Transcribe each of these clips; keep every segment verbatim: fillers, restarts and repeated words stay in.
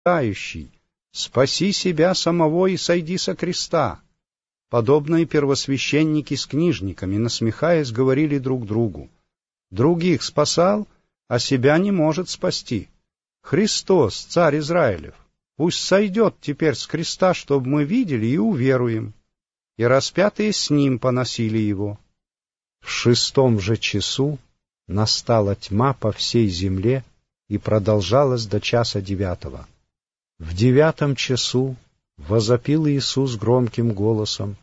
«Тающий, спаси себя самого и сойди со креста». Подобные первосвященники с книжниками, насмехаясь, говорили друг другу: «Других спасал, а себя не может спасти. Христос, царь Израилев, пусть сойдет теперь с креста, чтобы мы видели и уверуем». И распятые с ним поносили его. В шестом же часу настала тьма по всей земле и продолжалась до часа девятого. В девятом часу возопил Иисус громким голосом: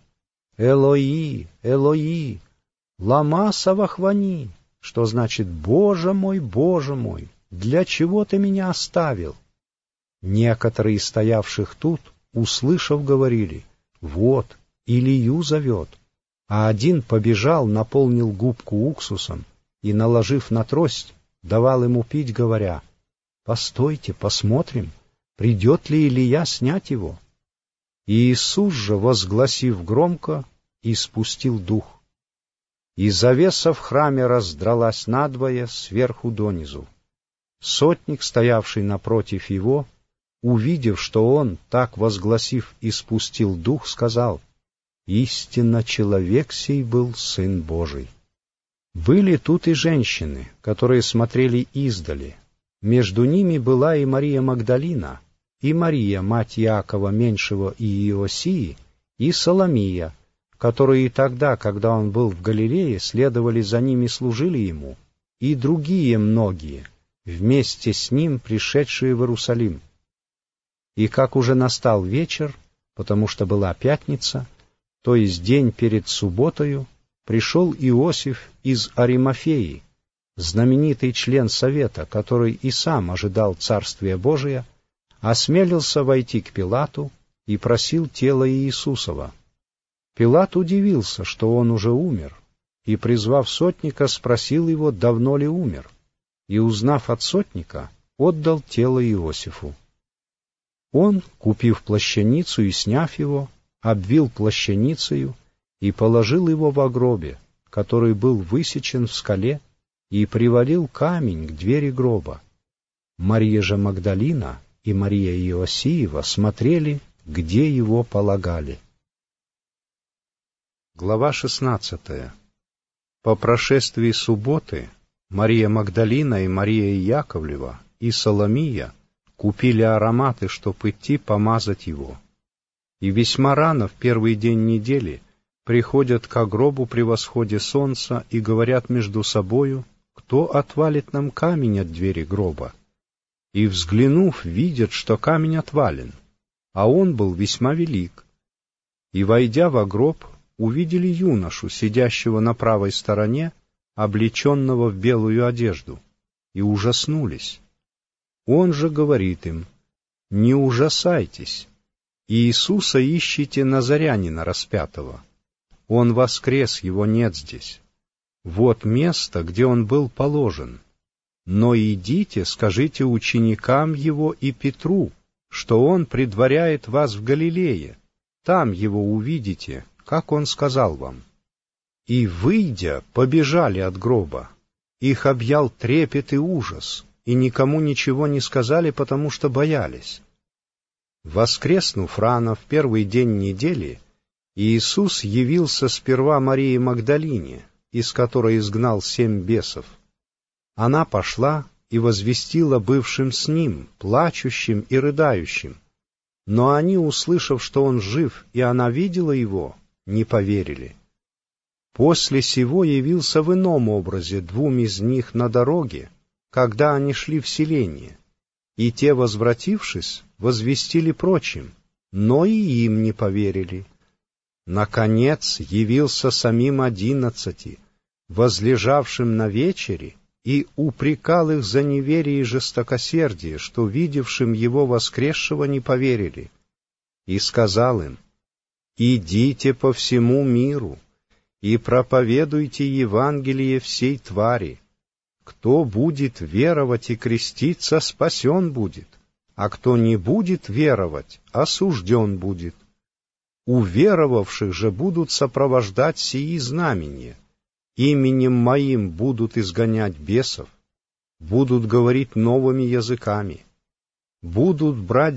«Элои, Элои, лама савахвани», что значит: «Боже мой, Боже мой, для чего ты меня оставил?» Некоторые из стоявших тут, услышав, говорили: «Вот, Илию зовет». А один побежал, наполнил губку уксусом и, наложив на трость, давал ему пить, говоря: «Постойте, посмотрим, придет ли Илия снять его». И Иисус же, возгласив громко, испустил дух. И завеса в храме раздралась надвое сверху донизу. Сотник, стоявший напротив его, увидев, что он, так возгласив, испустил дух, сказал: «Истинно человек сей был Сын Божий». Были тут и женщины, которые смотрели издали. Между ними была и Мария Магдалина, и Мария, мать Иакова Меньшего и Иосии, и Соломия, которые и тогда, когда он был в Галилее, следовали за ним и служили ему, и другие многие, вместе с ним пришедшие в Иерусалим. И как уже настал вечер, потому что была пятница, то есть день перед субботою, пришел Иосиф из Аримафеи, знаменитый член совета, который и сам ожидал Царствия Божия, осмелился войти к Пилату и просил тело Иисусова. Пилат удивился, что он уже умер, и, призвав сотника, спросил его, давно ли умер, и, узнав от сотника, отдал тело Иосифу. Он, купив плащаницу и сняв его, обвил плащаницею и положил его во гробе, который был высечен в скале, и привалил камень к двери гроба. Мария же Магдалина и Мария Иосиева смотрели, где его полагали. Глава шестнадцатая. По прошествии субботы Мария Магдалина и Мария Яковлева и Соломия купили ароматы, чтоб идти помазать его. И весьма рано, в первый день недели, приходят ко гробу при восходе солнца и говорят между собою, кто отвалит нам камень от двери гроба. И, взглянув, видят, что камень отвален, а он был весьма велик. И, войдя во гроб, увидели юношу, сидящего на правой стороне, облеченного в белую одежду, и ужаснулись. Он же говорит им: «Не ужасайтесь, Иисуса ищите Назарянина распятого. Он воскрес, его нет здесь. Вот место, где он был положен. Но идите, скажите ученикам его и Петру, что он предваряет вас в Галилее. Там его увидите, как он сказал вам». И, выйдя, побежали от гроба. Их объял трепет и ужас, и никому ничего не сказали, потому что боялись. Воскреснув рано в первый день недели, Иисус явился сперва Марии Магдалине, из которой изгнал семь бесов. Она пошла и возвестила бывшим с ним, плачущим и рыдающим. Но они, услышав, что он жив, и она видела его, не поверили. После сего явился в ином образе двум из них на дороге, когда они шли в селение, и те, возвратившись, возвестили прочим, но и им не поверили. Наконец явился самим одиннадцати, возлежавшим на вечере, и упрекал их за неверие и жестокосердие, что видевшим его воскресшего не поверили, и сказал им: «Идите по всему миру и проповедуйте Евангелие всей твари. Кто будет веровать и креститься, спасен будет, а кто не будет веровать, осужден будет. У веровавших же будут сопровождать сии знамения. Именем Моим будут изгонять бесов, будут говорить новыми языками, будут брать